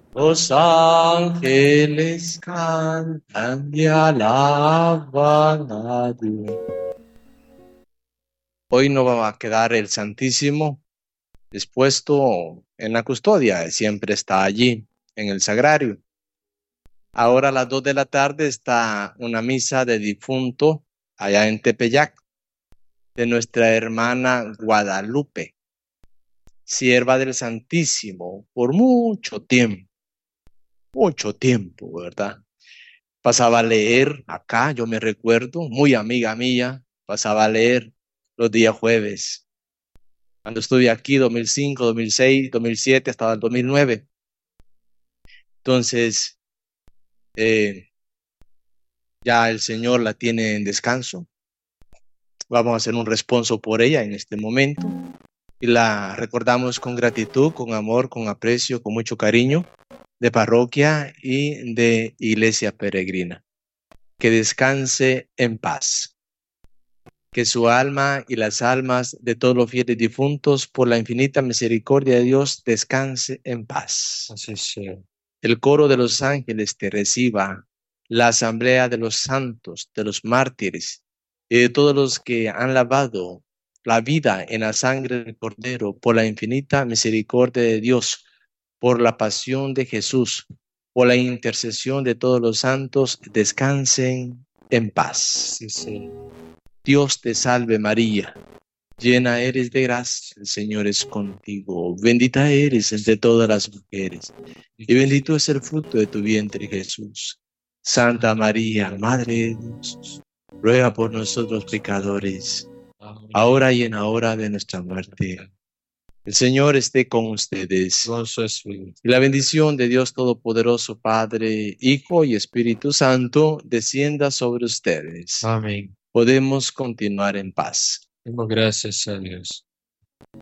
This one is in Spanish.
Los ángeles cantan y alaban a Dios. Hoy no va a quedar el Santísimo dispuesto en la custodia, siempre está allí, en el sagrario. Ahora a las 2 de la tarde está una misa de difunto allá en Tepeyac, de nuestra hermana Guadalupe, sierva del Santísimo, por mucho tiempo, ¿verdad? Pasaba a leer acá, yo me recuerdo, muy amiga mía, pasaba a leer los días jueves. Cuando estuve aquí, 2005, 2006, 2007, hasta el 2009. Entonces, eh, ya el Señor la tiene en descanso. Vamos a hacer un responso por ella en este momento. Y la recordamos con gratitud, con amor, con aprecio, con mucho cariño, de parroquia y de iglesia peregrina. Que descanse en paz. Que su alma y las almas de todos los fieles difuntos, por la infinita misericordia de Dios, descanse en paz. Así sea. El coro de los ángeles te reciba, la asamblea de los santos, de los mártires y de todos los que han lavado la vida en la sangre del Cordero, por la infinita misericordia de Dios, por la pasión de Jesús, por la intercesión de todos los santos, descansen en paz. Sí, sí. Dios te salve María, llena eres de gracia, el Señor es contigo, bendita eres entre todas las mujeres, y bendito es el fruto de tu vientre, Jesús. Santa María, Madre de Dios, ruega por nosotros pecadores, ahora y en la hora de nuestra muerte. El Señor esté con ustedes. Gozo es feliz. Y la bendición de Dios Todopoderoso, Padre, Hijo y Espíritu Santo, descienda sobre ustedes. Amén. Podemos continuar en paz. Demos gracias a Dios.